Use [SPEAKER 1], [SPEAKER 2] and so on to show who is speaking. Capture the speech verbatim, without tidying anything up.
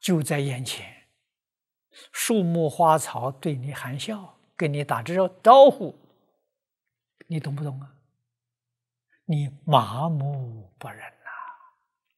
[SPEAKER 1] 就在眼前，树木花草对你含笑，跟你打着招呼，你懂不懂啊？你麻木不仁。